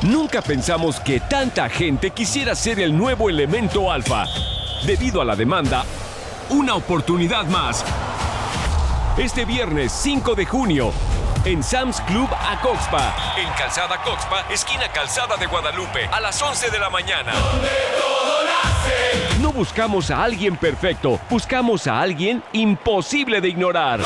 Nunca pensamos que tanta gente quisiera ser el nuevo elemento alfa. Debido a la demanda, una oportunidad más. Este viernes 5 de junio, en Sam's Club Acoxpa, en Calzada Coxpa, esquina Calzada de Guadalupe, a las 11 de la mañana. Donde todo nace. No buscamos a alguien perfecto, buscamos a alguien imposible de ignorar.